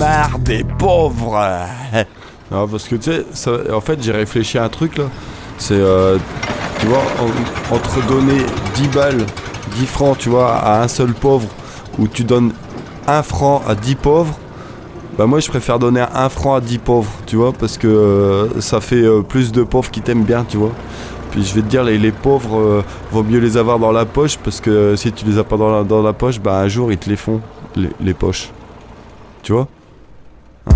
marre des pauvres. Non, parce que tu sais, en fait, j'ai réfléchi à un truc là. C'est, tu vois, entre donner 10 balles, 10 francs, tu vois, à un seul pauvre, ou tu donnes 1 franc à 10 pauvres, bah moi je préfère donner 1 franc à 10 pauvres, tu vois, parce que ça fait plus de pauvres qui t'aiment bien, tu vois. Puis je vais te dire, les pauvres, vaut mieux les avoir dans la poche, parce que si tu les as pas dans la poche, bah un jour ils te les font, les poches. Tu vois ?